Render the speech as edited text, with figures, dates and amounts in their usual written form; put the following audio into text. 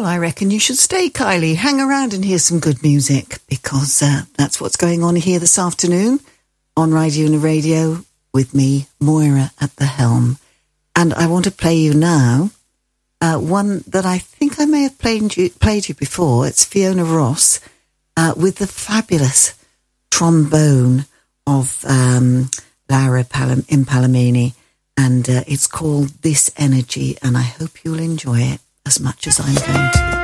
Well, I reckon you should stay, Kylie. Hang around and hear some good music, because that's what's going on here this afternoon on Radio Una Radio with me, Moira, at the helm. And I want to play you now one that I think I may have played you before. It's Fiona Ross with the fabulous trombone of Laura Impalomini. And it's called This Energy, and I hope you'll enjoy it as much as I'm going to.